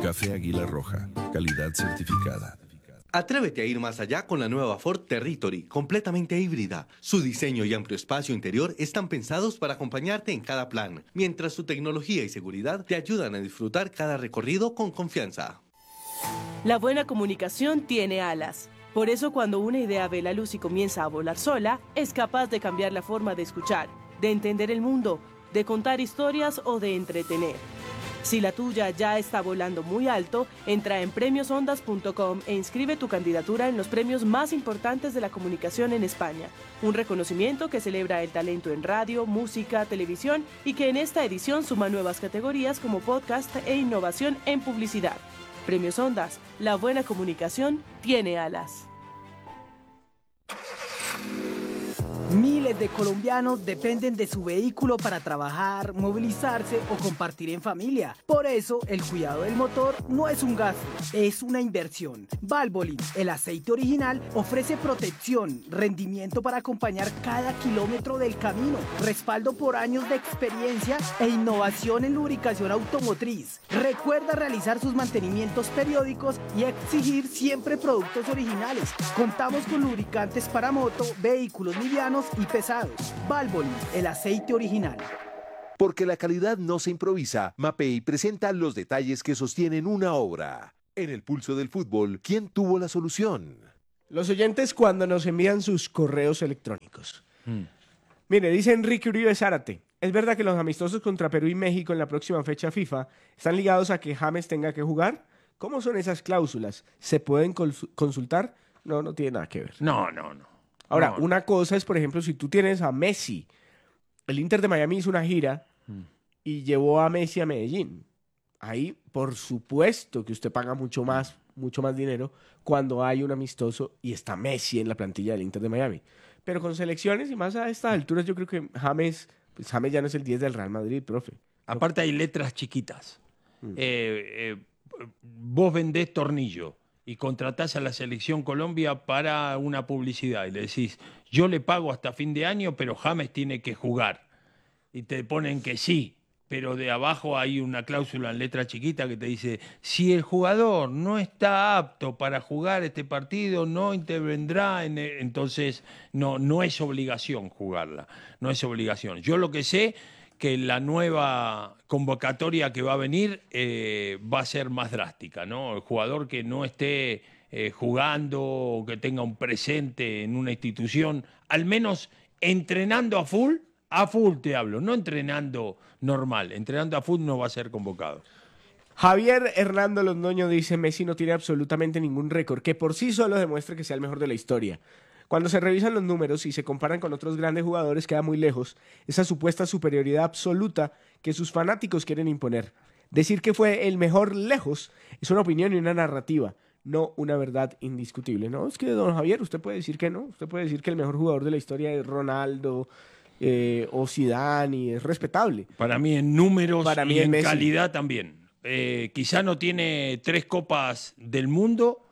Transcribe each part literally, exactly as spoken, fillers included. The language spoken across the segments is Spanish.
Café Águila Roja, calidad certificada. Atrévete a ir más allá con la nueva Ford Territory, completamente híbrida. Su diseño y amplio espacio interior están pensados para acompañarte en cada plan, mientras su tecnología y seguridad te ayudan a disfrutar cada recorrido con confianza. La buena comunicación tiene alas. Por eso cuando una idea ve la luz y comienza a volar sola, es capaz de cambiar la forma de escuchar, de entender el mundo, de contar historias o de entretener. Si la tuya ya está volando muy alto, entra en premios ondas punto com e inscribe tu candidatura en los premios más importantes de la comunicación en España. Un reconocimiento que celebra el talento en radio, música, televisión y que en esta edición suma nuevas categorías como podcast e innovación en publicidad. Premios Ondas, la buena comunicación tiene alas. Miles de colombianos dependen de su vehículo para trabajar, movilizarse o compartir en familia. Por eso, el cuidado del motor no es un gasto, es una inversión. Valvoline, el aceite original, ofrece protección, rendimiento para acompañar cada kilómetro del camino, respaldo por años de experiencia e innovación en lubricación automotriz. Recuerda realizar sus mantenimientos periódicos y exigir siempre productos originales. Contamos con lubricantes para moto, vehículos livianos y pesados. Valvoline, el aceite original. Porque la calidad no se improvisa, Mapei presenta los detalles que sostienen una obra. En el pulso del fútbol, ¿quién tuvo la solución? Los oyentes cuando nos envían sus correos electrónicos. Mm. Mire, dice Enrique Uribe Zárate. ¿Es verdad que los amistosos contra Perú y México en la próxima fecha FIFA están ligados a que James tenga que jugar? ¿Cómo son esas cláusulas? ¿Se pueden consultar? No, no tiene nada que ver. No, no, no. Ahora, no. una cosa es, por ejemplo, si tú tienes a Messi, el Inter de Miami hizo una gira mm. y llevó a Messi a Medellín. Ahí, por supuesto que usted paga mucho más, mucho más dinero cuando hay un amistoso y está Messi en la plantilla del Inter de Miami. Pero con selecciones y más a estas alturas, yo creo que James, pues James ya no es el diez del Real Madrid, profe. Aparte hay letras chiquitas. Mm. Eh, eh, vos vendés tornillo y contratás a la Selección Colombia para una publicidad y le decís, yo le pago hasta fin de año, pero James tiene que jugar. Y te ponen que sí, pero de abajo hay una cláusula en letra chiquita que te dice, si el jugador no está apto para jugar este partido, no intervendrá, en el... entonces no, no es obligación jugarla, no es obligación. Yo lo que sé que la nueva convocatoria que va a venir eh, va a ser más drástica, ¿no? El jugador que no esté eh, jugando o que tenga un presente en una institución, al menos entrenando a full, a full te hablo, no entrenando normal, entrenando a full no va a ser convocado. Javier Hernando Londoño dice, Messi no tiene absolutamente ningún récord, que por sí solo demuestra que sea el mejor de la historia. Cuando se revisan los números y se comparan con otros grandes jugadores, queda muy lejos esa supuesta superioridad absoluta que sus fanáticos quieren imponer. Decir que fue el mejor lejos es una opinión y una narrativa, no una verdad indiscutible. No, es que, don Javier, usted puede decir que no. Usted puede decir que el mejor jugador de la historia es Ronaldo eh, o Zidane y es respetable. Para mí en números Para mí y en Messi. calidad también. Eh, quizá no tiene tres copas del mundo,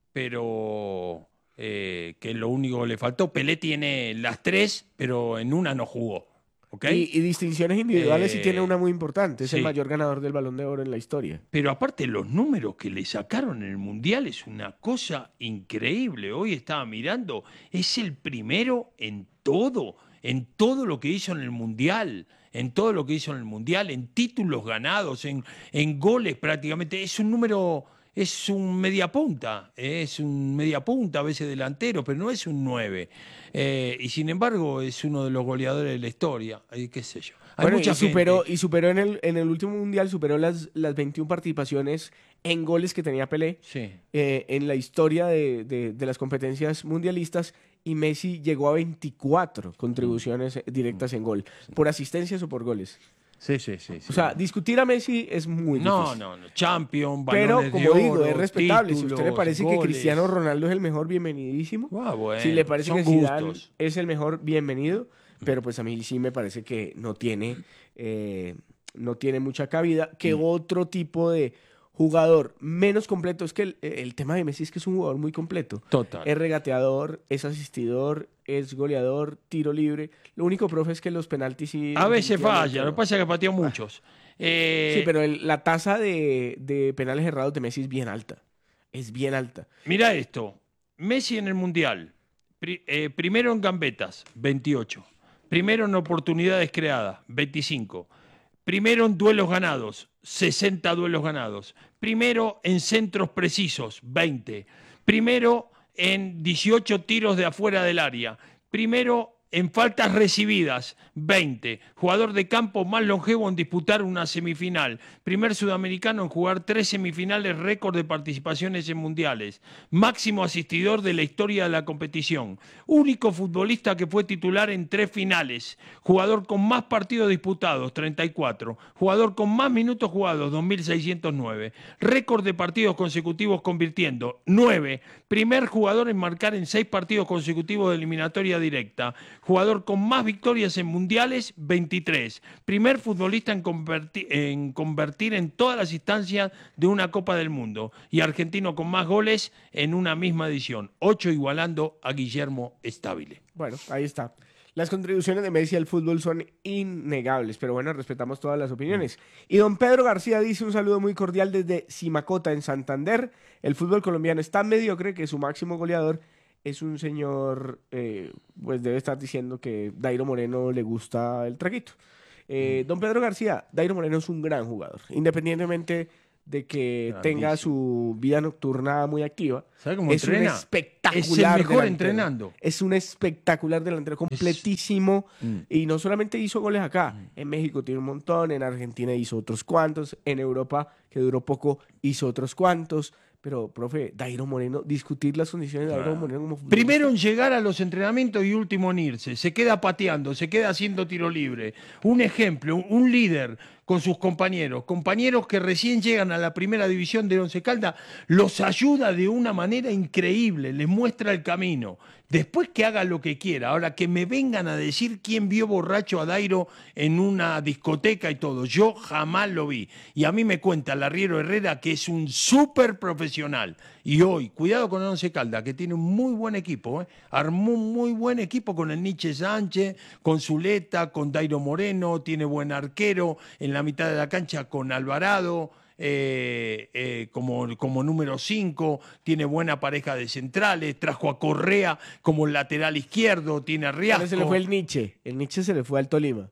pero... Eh, que es lo único que le faltó. Pelé tiene las tres, pero en una no jugó. ¿Okay? Y, y distinciones individuales eh, sí tiene una muy importante. Es sí. el mayor ganador del Balón de Oro en la historia. Pero aparte los números que le sacaron en el Mundial es una cosa increíble. Hoy estaba mirando, es el primero en todo, en todo lo que hizo en el Mundial. En todo lo que hizo en el Mundial, en títulos ganados, en, en goles prácticamente. Es un número... Es un mediapunta, es un mediapunta, a veces delantero, pero no es un nueve. Eh, y sin embargo es uno de los goleadores de la historia, eh, qué sé yo. Hay Bueno, mucha y superó, gente. y superó en el, en el último Mundial, superó las, las veintiuna participaciones en goles que tenía Pelé Sí. eh, en la historia de, de, de las competencias mundialistas, y Messi llegó a veinticuatro contribuciones directas en gol, por asistencias o por goles. Sí, sí, sí, sí. O sea, discutir a Messi es muy no, difícil. no, no. Champion, Pero, balones como de digo, oro, es respetable. Si a usted le títulos, parece goles. que Cristiano Ronaldo es el mejor, bienvenidísimo. Ah, bueno, si le parece son que Zidane gustos. es el mejor, bienvenido. Pero pues a mí sí me parece que no tiene, eh, no tiene mucha cabida. Que Mm. otro tipo de jugador menos completo, es que el, el tema de Messi es que es un jugador muy completo. Total. Es regateador, es asistidor, es goleador, tiro libre. Lo único, profe, es que los penaltis sí... A veces definitivamente falla, no. lo que pasa es que pateó muchos. Eh, Sí, pero el- la tasa de, de penales errados de Messi es bien alta. Es bien alta. Mira esto. Messi en el Mundial. Pri- eh, primero en gambetas, veintiocho. Primero en oportunidades creadas, veinticinco. Primero en duelos ganados, sesenta duelos ganados. Primero en centros precisos, veinte. Primero en dieciocho tiros de afuera del área. Primero en faltas recibidas, veinte. Jugador de campo más longevo en disputar una semifinal. Primer sudamericano en jugar tres semifinales, récord de participaciones en mundiales. Máximo asistidor de la historia de la competición. Único futbolista que fue titular en tres finales. Jugador con más partidos disputados, treinta y cuatro. Jugador con más minutos jugados, dos mil seiscientos nueve. Récord de partidos consecutivos convirtiendo, nueve. Primer jugador en marcar en seis partidos consecutivos de eliminatoria directa. Jugador con más victorias en mundiales, veintitrés. Primer futbolista en convertir, en convertir en todas las instancias de una Copa del Mundo. Y argentino con más goles en una misma edición. ocho igualando a Guillermo Stabile. Bueno, ahí está. Las contribuciones de Messi al fútbol son innegables, pero bueno, respetamos todas las opiniones. Y don Pedro García dice un saludo muy cordial desde Simacota, en Santander. El fútbol colombiano es tan mediocre que su máximo goleador es un señor, eh, pues debe estar diciendo que Dairo Moreno le gusta el traguito. Eh, don Pedro García, Dairo Moreno es un gran jugador, independientemente de que Grandísimo. tenga su vida nocturna muy activa. ¿Sabe cómo Es un entrena? espectacular Es el mejor delantero. entrenando. Es un espectacular delantero, completísimo. Mm. Y no solamente hizo goles acá, en México tiene un montón, en Argentina hizo otros cuantos, en Europa, que duró poco, hizo otros cuantos. Pero, profe, Dairo Moreno, discutir las condiciones de Dairo Ah. Moreno como futbolista. Primero en llegar a los entrenamientos y último en irse. Se queda pateando, se queda haciendo tiro libre. Un ejemplo, un- un líder con sus compañeros. Compañeros que recién llegan a la primera división de Once Caldas, los ayuda de una manera increíble, les muestra el camino. Después que haga lo que quiera. Ahora, que me vengan a decir quién vio borracho a Dairo en una discoteca y todo. Yo jamás lo vi. Y a mí me cuenta Larriero Herrera que es un súper profesional. Y hoy, cuidado con el Once Caldas, que tiene un muy buen equipo. ¿eh? Armó un muy buen equipo con el Nietzsche Sánchez, con Zuleta, con Dairo Moreno, tiene buen arquero. En la mitad de la cancha con Alvarado. Eh, eh, como, como número cinco, tiene buena pareja de centrales, trajo a Correa como lateral izquierdo, tiene a Pero Riasco. se le fue el Nietzsche. El Nietzsche se le fue al Tolima.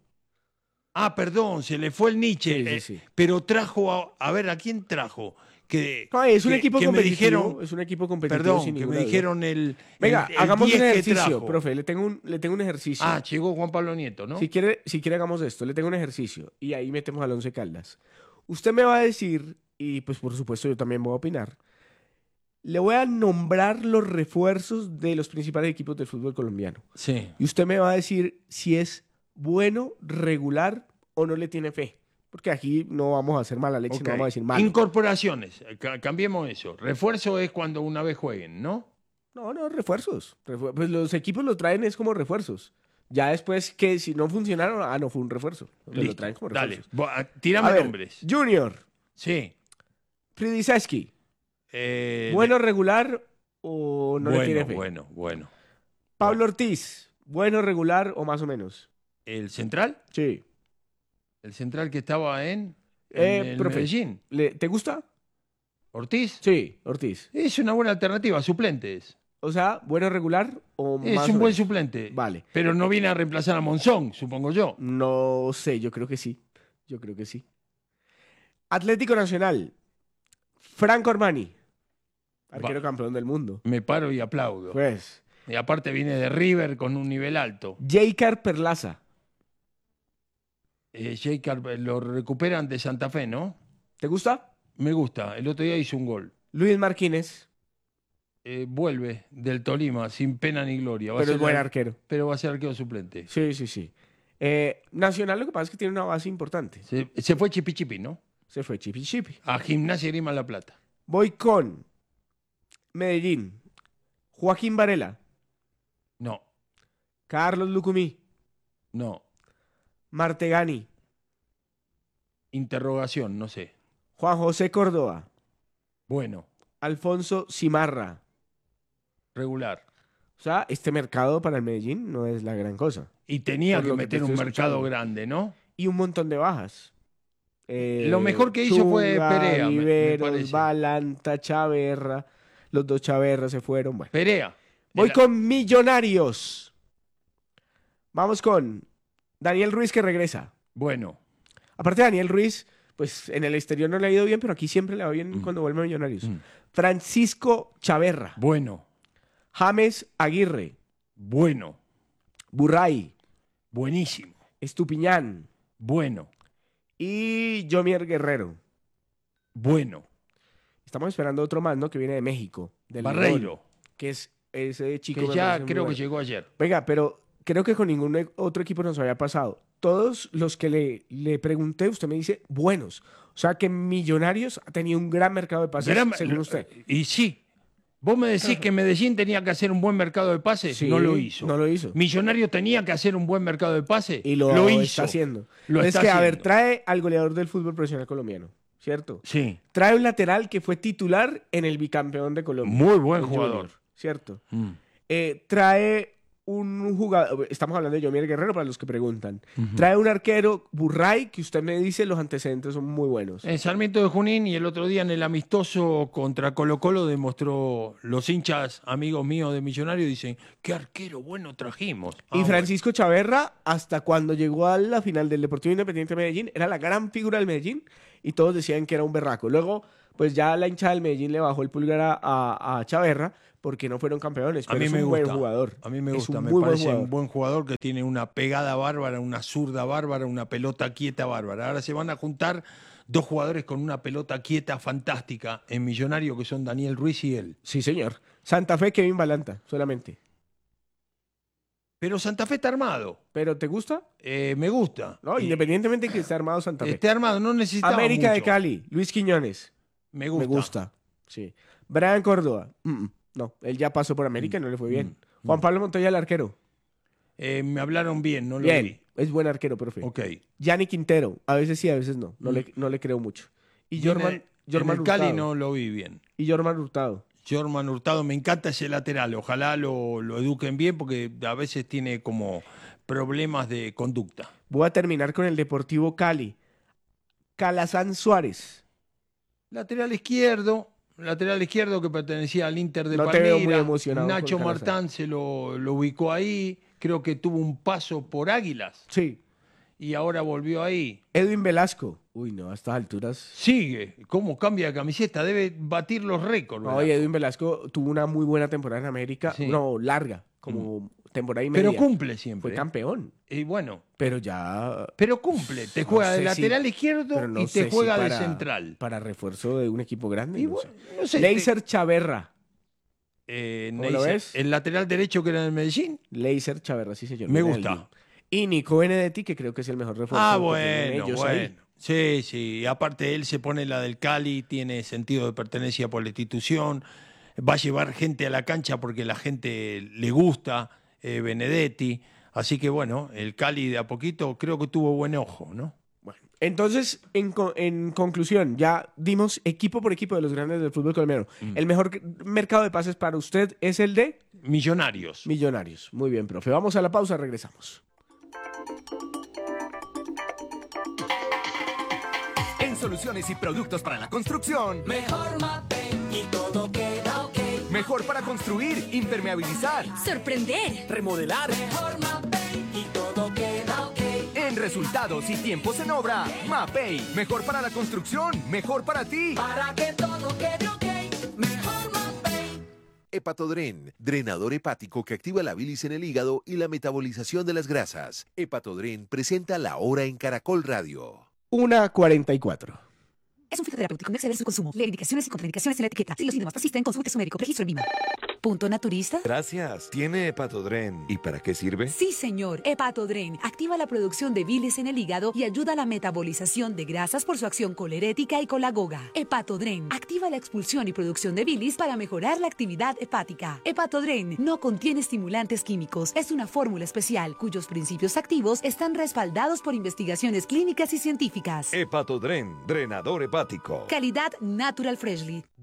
Ah, perdón, se le fue el Nietzsche, Sí, sí, eh, sí. pero trajo a, a ver, ¿a quién trajo? Que, No, es un que- equipo que me competitivo. dijeron, es un equipo competitivo. perdón, sin que me ninguna duda. dijeron el, Venga, el- el hagamos un diez que ejercicio, trajo. profe. Le tengo un, le tengo un ejercicio. Ah, llegó Juan Pablo Nieto, ¿no? Si quiere, si quiere hagamos esto, le tengo un ejercicio y ahí metemos al Once Caldas. Usted me va a decir, y pues por supuesto yo también voy a opinar, le voy a nombrar los refuerzos de los principales equipos del fútbol colombiano. Sí. Y usted me va a decir si es bueno, regular o no le tiene fe. Porque aquí no vamos a hacer mala leche, Ok. no vamos a decir mal. Incorporaciones, eh, ca- cambiemos eso. Refuerzo es cuando una vez jueguen, ¿no? No, no, refuerzos. Refu- pues los equipos lo traen es como refuerzos. Ya después que si no funcionaron, ah, no fue un refuerzo. Entonces lo Listo, traen como dale, refuerzos. bo- ah, tirame A ver, nombres. Junior, Sí. Fridiseski, Eh, ¿bueno, regular o no bueno, le tiene fe? bueno, bueno. Pablo Ortiz, ¿bueno, regular o más o menos? ¿El central? Sí. El central que estaba en, Eh, en el profe. Medellín. ¿Le- ¿Te gusta? ¿Ortiz? Sí, Ortiz. Es una buena alternativa, suplentes. O sea, ¿bueno, regular o Es más un o buen menos? suplente. Vale. Pero no viene a reemplazar a Monzón, supongo yo. No sé, yo creo que sí. Yo creo que sí. Atlético Nacional, Franco Armani, arquero Va. campeón del mundo. Me paro y aplaudo. Pues, Y aparte viene de River con un nivel alto. Jaycar Perlaza, Eh, Jake Carver, lo recuperan de Santa Fe, ¿no? ¿te gusta? Me gusta. El otro día hizo un gol. Luis Martínez, Eh, vuelve del Tolima sin pena ni gloria. Va a pero ser es buen ar- arquero. Pero va a ser arquero suplente. Sí, sí, sí. Eh, Nacional lo que pasa es que tiene una base importante. Se, se fue Chipi Chipi, ¿no? Se fue Chipi Chipi. A Gimnasia y Grima La Plata. Voy con Medellín, Joaquín Varela, No, Carlos Lucumí, no. Martegani, Interrogación, no sé. Juan José Córdoba, Bueno, Alfonso Cimarra. regular. O sea, este mercado para el Medellín no es la gran cosa. Y tenía Por que lo que te meter un estoy mercado escuchando. grande, ¿no? Y un montón de bajas. Eh, Lo mejor que hizo fue Chuga, Perea, me- me Viveros, parece. Balanta, Chaverra. Los dos Chaverra se fueron. Bueno. Perea. Voy Era- con Millonarios. Vamos con Daniel Ruiz que regresa. Bueno, Aparte de Daniel Ruiz, pues en el exterior no le ha ido bien, pero aquí siempre le va bien Mm. cuando vuelve a Millonarios. Mm. Francisco Chaverra, bueno, James Aguirre, bueno, Burray, buenísimo, Estupiñán bueno, y Yomier Guerrero. bueno. Estamos esperando otro más, ¿no? Que viene de México. Del Barreiro, León, que es ese chico. que me ya parece muy creo que bueno. llegó ayer. Venga, pero creo que con ningún e- otro equipo nos había pasado. Todos los que le, le pregunté, usted me dice buenos. O sea que Millonarios ha tenido un gran mercado de pases, Gran- según usted. Y sí. Vos me decís que Medellín tenía que hacer un buen mercado de pases, Sí, no lo hizo. no lo hizo. Millonario tenía que hacer un buen mercado de pases, Y lo, lo está hizo. haciendo. Lo es está que, a ver, haciendo. trae al goleador del fútbol profesional colombiano, ¿cierto? Sí, Trae un lateral que fue titular en el bicampeón de Colombia. muy buen el jugador. Junior, ¿cierto? Mm. Eh, trae un jugador, estamos hablando de Yomier Guerrero para los que preguntan. Trae un arquero, Burray, que usted me dice los antecedentes son muy buenos. En Sarmiento de Junín y el otro día en el amistoso contra Colo Colo demostró, los hinchas amigos míos de Millonarios dicen, qué arquero bueno trajimos. Y Ah, Francisco Chaverra, hasta cuando llegó a la final del Deportivo Independiente de Medellín, era la gran figura del Medellín y todos decían que era un berraco. Luego, pues ya la hinchada del Medellín le bajó el pulgar a, a- a Chaverra porque no fueron campeones, A pero mí es me un gusta. buen jugador. A mí me Es gusta, un me muy buen parece jugador. un buen jugador que tiene una pegada bárbara, una zurda bárbara, una pelota quieta bárbara. Ahora se van a juntar dos jugadores con una pelota quieta fantástica en Millonario que son Daniel Ruiz y él. Sí, señor. Santa Fe, Kevin Balanta, solamente. Pero Santa Fe está armado. ¿Pero te gusta? Eh, me gusta. No, Y independientemente de que esté armado Santa Fe. esté armado, no necesitaba América de mucho. Cali, Luis Quiñones. Me gusta. Me gusta. Sí. Brian Córdoba. Mm, mm. No, él ya pasó por América y no le fue bien. Juan Pablo Montoya, el arquero. Eh, me hablaron bien, no lo Bien, vi. es buen arquero, profe. Ok. Yanni Quintero, a veces sí, a veces no. No, le, no le creo mucho. Y Y Jorman, en el, Jorman en el Cali Hurtado. no lo vi bien. Y Jorman Hurtado. Jorman Hurtado, me encanta ese lateral. Ojalá lo, lo eduquen bien porque a veces tiene como problemas de conducta. Voy a terminar con el Deportivo Cali. Calazán Suárez. Lateral izquierdo, lateral izquierdo que pertenecía al Inter de No te Palmira. veo muy emocionado con Nacho Calazán. Martán se lo, lo ubicó ahí. Creo que tuvo un paso por Águilas Sí. y ahora volvió ahí. Edwin Velasco. Uy, no, a estas alturas. Sigue. ¿Cómo cambia de camiseta? Debe batir los récords. No, ¿verdad? y Edwin Velasco tuvo una muy buena temporada en América. Sí. No, larga, como temporada y media. Pero cumple siempre. Fue campeón. Y bueno, Pero ya. pero cumple. Te juega no de sé lateral si- izquierdo pero no y sé te si juega de para- central. Para refuerzo de un equipo grande. Y no bueno, sé. no sé, Leiser Chaverra. Eh, ¿Cómo lo Neisser, ves? el lateral derecho que era del Medellín. Leiser Chaverra, sí, señor. Me viene del gusta. Lille. Y Nico Benedetti, que creo que es el mejor refuerzo. Ah, que tienen bueno, ellos ahí. bueno. Sí, sí. Y aparte él se pone la del Cali, tiene sentido de pertenencia por la institución, va a llevar gente a la cancha porque la gente le gusta, eh, Benedetti. Así que bueno, el Cali de a poquito creo que tuvo buen ojo, ¿no? Bueno, entonces, en, co- en conclusión, ya dimos equipo por equipo de los grandes del fútbol colombiano. Mm. El mejor c- mercado de pases para usted es el de Millonarios. Millonarios. Muy bien, profe. Vamos a la pausa, regresamos. En soluciones y productos para la construcción, Mejor Mapei y todo queda ok. mejor para construir, impermeabilizar, Sorprender. remodelar. Mejor Mapei y todo queda ok. En resultados y tiempos en obra, Mapei. Mejor para la construcción, mejor para ti. Para que todo quede ok. Mejor Mapei. Hepatodren, drenador hepático que activa la bilis en el hígado y la metabolización de las grasas. Hepatodren presenta La Hora en Caracol Radio. una cuarenta y cuatro. Es un fitoterapéutico, no exceder su consumo. Lee indicaciones y contraindicaciones en la etiqueta. Si los síntomas persisten, consulte a su médico. Registro en Lima. Punto naturista. Gracias. Tiene Hepatodren. ¿Y para qué sirve? Sí, señor. Hepatodren activa la producción de bilis en el hígado y ayuda a la metabolización de grasas por su acción colerética y colagoga. Hepatodren activa la expulsión y producción de bilis para mejorar la actividad hepática. Hepatodren no contiene estimulantes químicos. Es una fórmula especial cuyos principios activos están respaldados por investigaciones clínicas y científicas. Hepatodren, drenador hepático. Calidad Natural Freshly.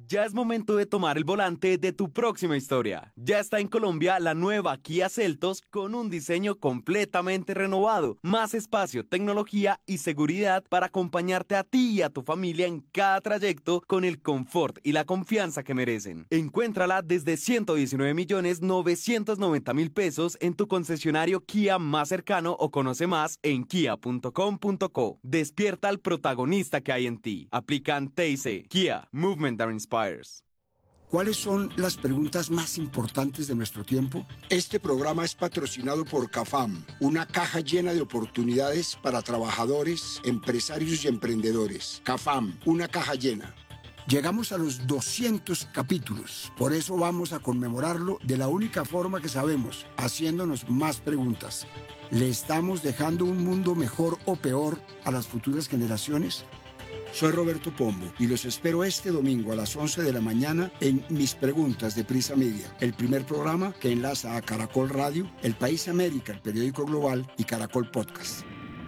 Ya es momento de tomar el volante de tu próxima historia. Ya está en Colombia la nueva Kia Seltos con un diseño completamente renovado, más espacio, tecnología y seguridad para acompañarte a ti y a tu familia en cada trayecto con el confort y la confianza que merecen. Encuéntrala desde ciento diecinueve millones novecientos noventa mil pesos en tu concesionario Kia más cercano o conoce más en kia punto com punto co. Despierta al protagonista que hay en ti. Aplican T I C. Kia. Movement that inspires. ¿Cuáles son las preguntas más importantes de nuestro tiempo? Este programa es patrocinado por CAFAM, una caja llena de oportunidades para trabajadores, empresarios y emprendedores. CAFAM, una caja llena. Llegamos a los doscientos capítulos, por eso vamos a conmemorarlo de la única forma que sabemos, haciéndonos más preguntas. ¿Le estamos dejando un mundo mejor o peor a las futuras generaciones? Soy Roberto Pombo y los espero este domingo a las once de la mañana en Mis Preguntas de Prisa Media, el primer programa que enlaza a Caracol Radio, El País América, el periódico global y Caracol Podcast.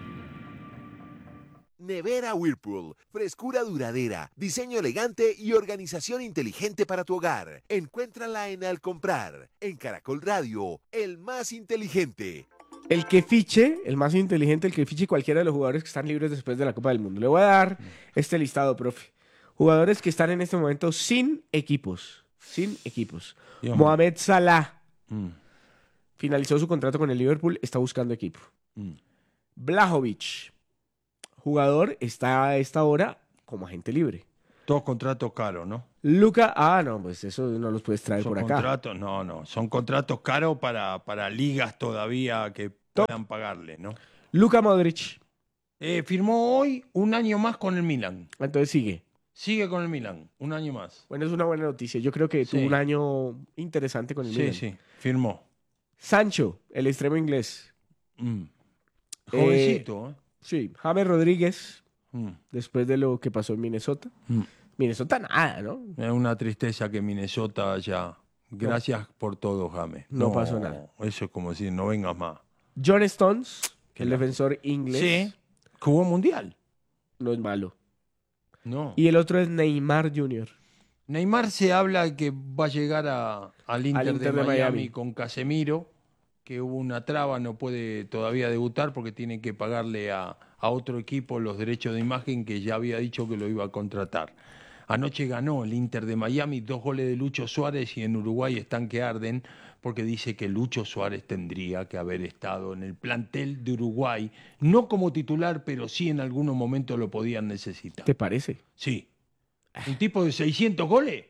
Nevera Whirlpool, frescura duradera, diseño elegante y organización inteligente para tu hogar. Encuéntrala en Al Comprar, en Caracol Radio, el más inteligente. El que fiche, el más inteligente, el que fiche cualquiera de los jugadores que están libres después de la Copa del Mundo. Le voy a dar este listado, profe. Jugadores que están en este momento sin equipos. Sin equipos. Dios Mohamed Salah. Mm. Finalizó su contrato con el Liverpool, está buscando equipo. Mm. Vlahovic. Jugador está a esta hora como agente libre. Dos contratos caros, ¿no? Luka, ah, no, pues eso no los puedes traer Son por acá. contratos, no, no, son contratos caros para, para ligas todavía que puedan pagarle, ¿no? Luka Modric. Eh, firmó hoy un año más con el Milan. Entonces sigue. Sigue con el Milan, un año más. Bueno, es una buena noticia. Yo creo que Sí. tuvo un año interesante con el Sí, Milan. sí, firmó. Sancho, el extremo inglés. Mm. Eh, Jovencito, ¿eh? Sí, James Rodríguez, Mm. después de lo que pasó en Minnesota. Mm. Minnesota nada, ¿no? Es una tristeza que Minnesota ya. Gracias por todo, James. No pasó nada. Eso es como si no vengas más. John Stones, Qué el lástima. defensor inglés. Sí, jugó mundial. No es malo. No. Y el otro es Neymar junior Neymar se habla que va a llegar a- al Inter, Inter de, de Miami, Miami. con Casemiro, que hubo una traba, no puede todavía debutar porque tiene que pagarle a, a otro equipo los derechos de imagen que ya había dicho que lo iba a contratar. Anoche ganó el Inter de Miami, dos goles de Lucho Suárez, y en Uruguay están que arden porque dice que Lucho Suárez tendría que haber estado en el plantel de Uruguay, no como titular, pero sí en algunos momentos lo podían necesitar. ¿Te parece? Sí. ¿Un tipo de seiscientos goles?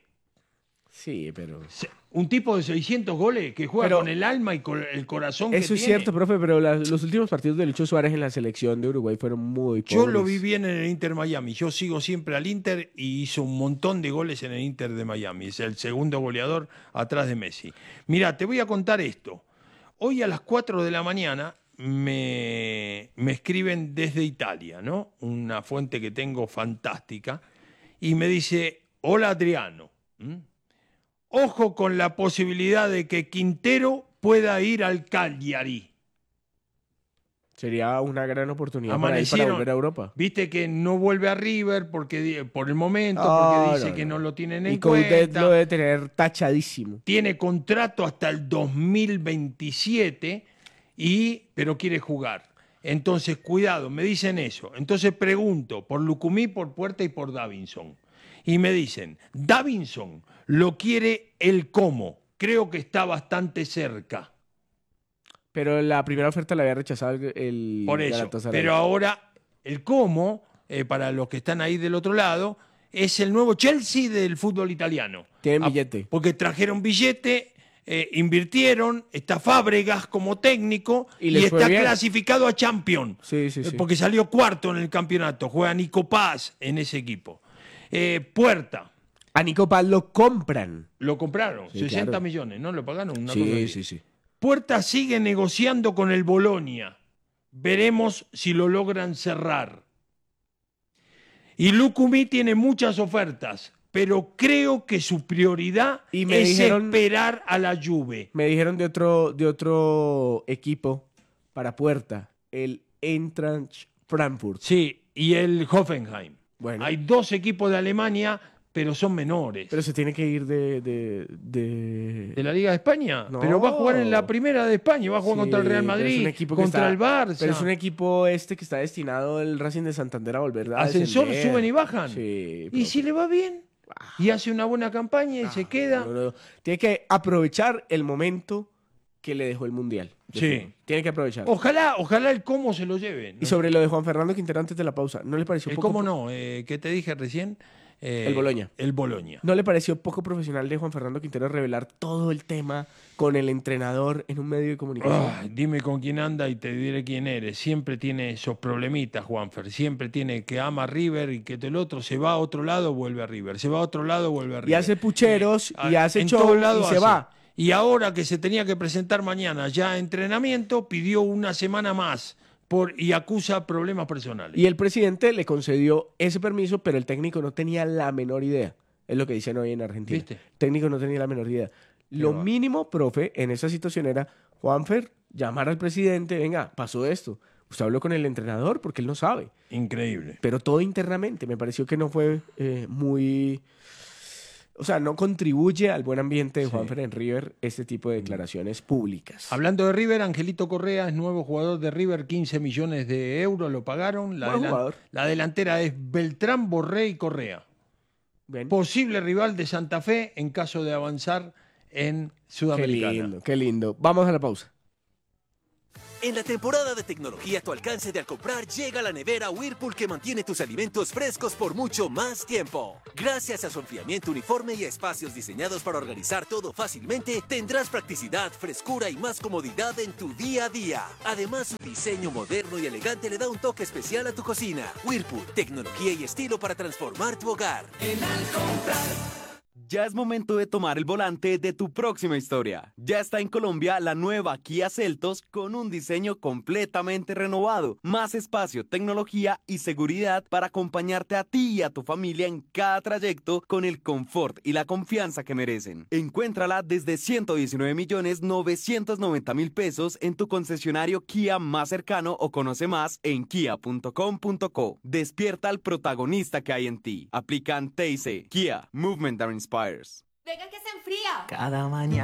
Sí, pero... Se- Un tipo de seiscientos goles que juega Pero- con el alma y con el corazón que Eso es tiene. cierto, profe, pero la- los últimos partidos de Lucho Suárez en la selección de Uruguay fueron muy pobres. Yo lo vi bien en el Inter Miami. Yo sigo siempre al Inter y hizo un montón de goles en el Inter de Miami. Es el segundo goleador atrás de Messi. Mira, te voy a contar esto. Hoy a las cuatro de la mañana me, me escriben desde Italia, ¿no? Una fuente que tengo fantástica. Y me dice, hola Adriano. ¿Mm? Ojo con la posibilidad de que Quintero pueda ir al Cagliari. Sería una gran oportunidad para, él para Amanecieron. volver a Europa. Viste que no vuelve a River porque di- por el momento, Ah, porque dice no, que no. no lo tienen Y en Coudet cuenta. lo debe tener tachadísimo. Tiene contrato hasta el dos mil veintisiete, y, pero quiere jugar. Entonces, cuidado, me dicen eso. Entonces pregunto por Lucumí, por Puerta y por Davinson. Y me dicen, Davinson lo quiere el Como. Creo que está bastante cerca. Pero la primera oferta la había rechazado el, el Por eso. Galatasaray. Pero ahora, el Como, eh, para los que están ahí del otro lado, es el nuevo Chelsea del fútbol italiano. Tienen Ah, billete. Porque trajeron billete, eh, invirtieron, está Fábregas como técnico Y y, les fue está bien. clasificado a Champions. Sí, sí, eh, sí. Porque salió cuarto en el campeonato. Juega Nico Paz en ese equipo. Eh, Puerta. A Nico Paz lo compran. Lo compraron, Sí, sesenta claro. millones, ¿no? Lo pagaron. Una cosa Sí, así. sí, sí. Puerta sigue negociando con el Bolonia. Veremos si lo logran cerrar. Y Lucumí tiene muchas ofertas, pero creo que su prioridad Y me es dijeron- esperar a la Juve. Me dijeron de otro, de otro equipo para Puerta, el Eintracht Frankfurt. Sí, y el Hoffenheim. Bueno. Hay dos equipos de Alemania pero son menores. Pero se tiene que ir de... ¿De, de... ¿De la Liga de España? No. Pero va a jugar en la primera de España, va a jugar Sí, contra el Real pero es Madrid, un equipo que contra está- el Barça. Pero es un equipo este que está destinado el Racing de Santander a volver a Ascensor, descender. suben y bajan. Sí, Y si le va bien, y hace una buena campaña y se queda... no, no. Tiene que aprovechar el momento que le dejó el Mundial. de Sí. fútbol. Tiene que aprovechar. Ojalá, ojalá el cómo se lo lleve. Y sobre lo de Juan Fernando Quintero antes de la pausa, ¿no le pareció El poco... cómo no, eh, que te dije recién. eh, El Boloña. El Boloña. ¿No le pareció poco profesional de Juan Fernando Quintero revelar todo el tema con el entrenador en un medio de comunicación? Ay, dime con quién anda y te diré quién eres. Siempre tiene esos problemitas, Juanfer. Siempre tiene que ama a River y que el otro se va a otro lado, vuelve a River. Se va a otro lado, vuelve a River. Y hace pucheros, y Ah, hace en show, todos lados y se hace. va. Y ahora que se tenía que presentar mañana ya a entrenamiento, pidió una semana más por, y acusa problemas personales. Y el presidente le concedió ese permiso, pero el técnico no tenía la menor idea. Es lo que dicen hoy en Argentina. ¿Viste? El técnico no tenía la menor idea. Lo va. mínimo, profe, en esa situación era, Juanfer, llamar al presidente, venga, pasó esto. Usted habló con el entrenador porque él no sabe. Increíble. Pero todo internamente. Me pareció que no fue eh, muy... O sea, no contribuye al buen ambiente de Sí. Juanfer en River este tipo de declaraciones públicas. Hablando de River, Angelito Correa es nuevo jugador de River, quince millones de euros lo pagaron. La, Buen delan- jugador. la delantera es Beltrán, Borré y Correa. Bien. Posible rival de Santa Fe en caso de avanzar en Qué Sudamericana. lindo, qué lindo. Vamos a la pausa. En la temporada de tecnología a tu alcance de al comprar llega la nevera Whirlpool que mantiene tus alimentos frescos por mucho más tiempo. Gracias a su enfriamiento uniforme y a espacios diseñados para organizar todo fácilmente, tendrás practicidad, frescura y más comodidad en tu día a día. Además, su diseño moderno y elegante le da un toque especial a tu cocina. Whirlpool, tecnología y estilo para transformar tu hogar. En al comprar. Ya es momento de tomar el volante de tu próxima historia. Ya está en Colombia la nueva Kia Seltos con un diseño completamente renovado, más espacio, tecnología y seguridad para acompañarte a ti y a tu familia en cada trayecto con el confort y la confianza que merecen. Encuéntrala desde ciento diecinueve millones novecientos noventa mil pesos en tu concesionario Kia más cercano o conoce más en kia punto com punto co. Despierta al protagonista que hay en ti. Aplican T I C. Kia, Movement that Inspires. Venga que se enfría. Cada mañana.